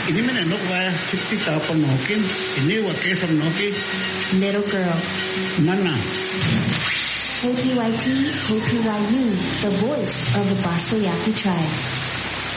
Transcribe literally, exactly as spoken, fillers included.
Ini mana nok wa kita tahu nokin. Ini wa kesam nokin. Little girl. Nana. K P Y T, K P Y U, the voice of the Basta Yaku tribe.